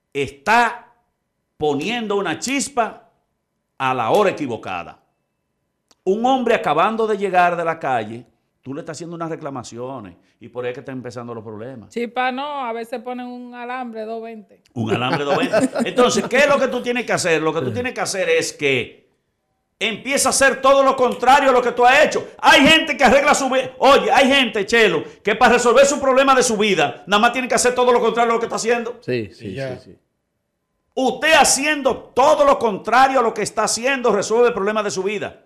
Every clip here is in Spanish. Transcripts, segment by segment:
está poniendo una chispa a la hora equivocada. Un hombre acabando de llegar de la calle, tú le estás haciendo unas reclamaciones y por ahí es que están empezando los problemas. Chispa no, a veces ponen un alambre 220. Un alambre 220. Entonces, ¿qué es lo que tú tienes que hacer? Lo que tú tienes que hacer es que empieza a hacer todo lo contrario a lo que tú has hecho. Hay gente que arregla su vida. Oye, hay gente, Chelo, que para resolver su problema de su vida, nada más tiene que hacer todo lo contrario a lo que está haciendo. Sí. Usted haciendo todo lo contrario a lo que está haciendo, resuelve el problema de su vida.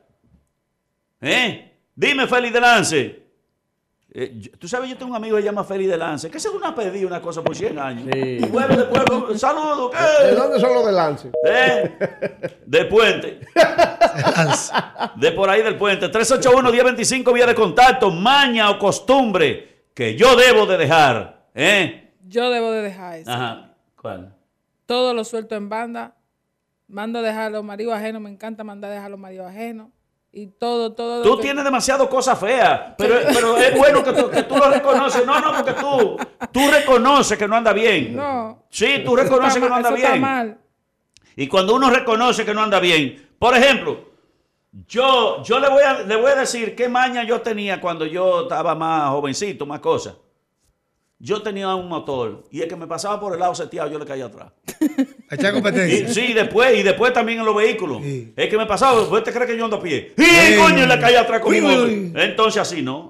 Dime, Félix de Lance. Tú sabes, yo tengo un amigo que se llama Félix de Lance, que se una pedida una cosa por 100 años. Sí. Y bueno, después, saludos. ¿De dónde son los de Lance? De Puente. De por ahí del Puente. 381-1025, vía de contacto. Maña o costumbre que yo debo de dejar. Yo debo de dejar eso. Ajá. ¿Cuál? Todo lo suelto en banda. Mando a dejar a los maridos ajenos. Me encanta mandar a dejar a los maridos ajenos. Y todo. Tú tienes demasiado cosas feas, pero es bueno que tú lo reconoces. No, porque tú reconoces que no anda bien. No. Sí, tú reconoces que no anda bien. Está mal. Y cuando uno reconoce que no anda bien, por ejemplo, yo le voy a decir qué maña yo tenía cuando yo estaba más jovencito, más cosas. Yo tenía un motor y el que me pasaba por el lado seteado, yo le caía atrás. ¿Echar competencia? Y después también en los vehículos. Sí. Es que me pasaba, ¿usted cree que yo ando a pie? ¡Y Sí. coño, le caía atrás con mi motor! Uy. Entonces así no.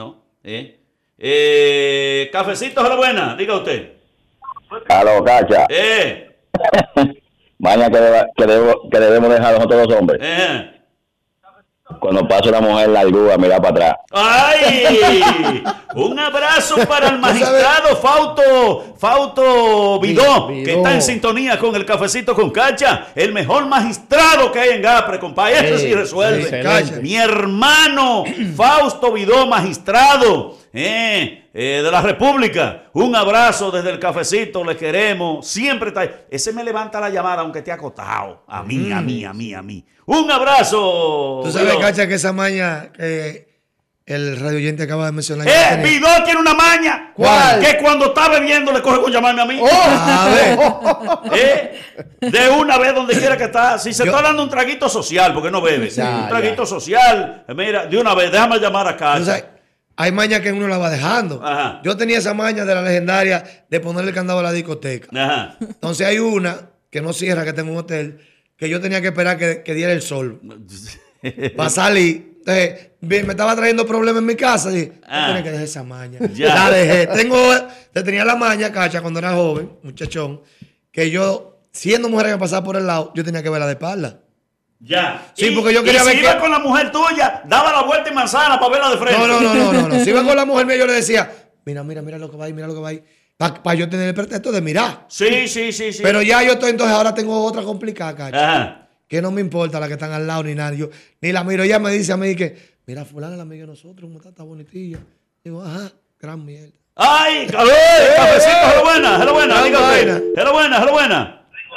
Cafecito, a la buena, diga usted. Aló, Cacha. Maña que debemos dejar nosotros los hombres. Cuando pase una mujer la grúa, mira para atrás. ¡Ay! Un abrazo para el magistrado Fausto Vidó, que está en sintonía con el Cafecito con Cacha. El mejor magistrado que hay en Gapre, compadre. Ese sí resuelve. Mi hermano Fausto Vidó, magistrado de la República. Un abrazo desde el Cafecito, le queremos. Siempre está ahí. Ese me levanta la llamada aunque esté acostado. A mí. Un abrazo. Tú sabes, Cacha, que esa maña que el radio oyente acaba de mencionar. Vidó tiene una maña. ¿Cuál? Que cuando está bebiendo le coge con llamarme a mí. A ver. De una vez donde quiera que está. Si se está dando un traguito social, porque no bebe. Un traguito social. Mira, de una vez, déjame llamar a Cacha. Hay maña que uno la va dejando. Ajá. Yo tenía esa maña de la legendaria de ponerle el candado a la discoteca. Ajá. Entonces hay una que no cierra, que tengo un hotel, que yo tenía que esperar que diera el sol para salir. Entonces, me estaba trayendo problemas en mi casa. Y dije, yo tenía que dejar esa maña. Ya. La dejé. Tenía la maña, Cacha, cuando era joven, muchachón, que yo, siendo mujer que pasaba por el lado, yo tenía que verla de espalda. Ya. Sí, porque yo quería ver si iba con la mujer tuya, daba la vuelta en manzana para verla de frente. No. Si iba con la mujer mía, yo le decía, mira lo que va ahí, para yo tener el pretexto de mirar. Sí. Pero ya yo estoy, entonces ahora tengo otra complicada, Cacha. Ajá. Que no me importa la que están al lado ni nada. Yo ni la miro. Ella me dice a mí que, mira, fulana es la amiga de nosotros, como está bonitilla. Digo, ajá, gran mierda. ¡Ay! A ver, Cafecito, hello buena, diga usted. Hello buena.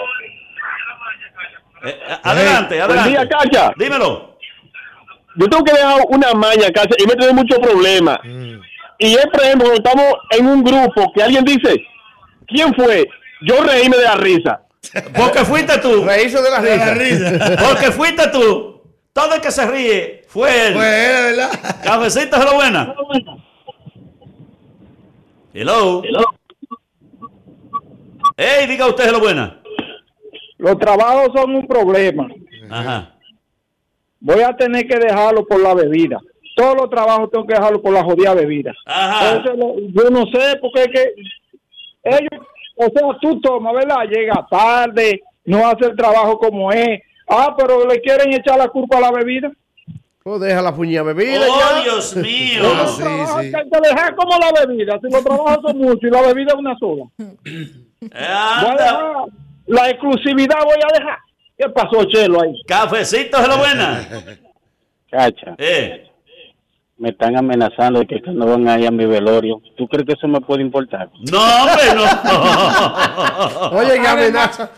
Adelante. Buen día, Cacha. Dímelo. Yo tengo que dejar una maña, Cacha, y me trae muchos problemas. Y es, por ejemplo, cuando estamos en un grupo que alguien dice, ¿quién fue? Yo reíme de la risa. Porque fuiste tú. Reírse de la risa. Porque fuiste tú. Todo el que se ríe fue él. ¿Verdad? Cafecito, hello buena. Hello. Ey, diga usted, hello buena. Los trabajos son un problema. Ajá. Voy a tener que dejarlo por la bebida. Todos los trabajos tengo que dejarlo por la jodida bebida. Ajá. Entonces, yo no sé, porque es que ellos, o sea, tú tomas, ¿verdad? Llega tarde, no hace el trabajo como es. Pero le quieren echar la culpa a la bebida. Pues deja la puñada bebida. Oh, Dios mío. Los trabajos hay que dejar como la bebida. Si los trabajos son muchos y la bebida es una sola. Voy a dejar la exclusividad, voy a dejar. ¿Qué pasó, Chelo, ahí? Cafecito, hello buena. Cacha, me están amenazando de que no van a ir a mi velorio. ¿Tú crees que eso me puede importar? No, hombre, no. Oye, qué amenaza.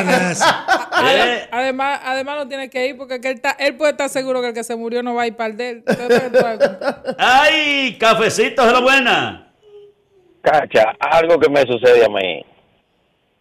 Además no tiene que ir porque él puede estar seguro que el que se murió no va a ir para el de él. Ay, Cafecito, hello buena. Cacha, algo que me sucede a mí.